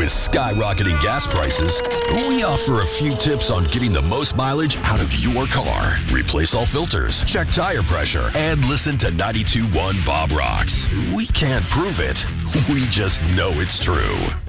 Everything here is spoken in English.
With skyrocketing gas prices, we offer a few tips on getting the most mileage out of your car. Replace all filters, check tire pressure, and listen to 92.1 Bob Rocks. We can't prove it. We just know it's true.